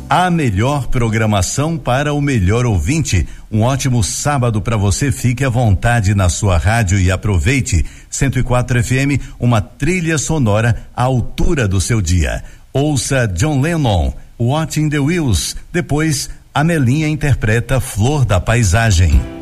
A melhor programação para o melhor ouvinte. Um ótimo sábado para você. Fique à vontade na sua rádio e aproveite. 104 FM, uma trilha sonora à altura do seu dia. Ouça John Lennon, Watching the Wheels. Depois, a Melinha interpreta Flor da Paisagem.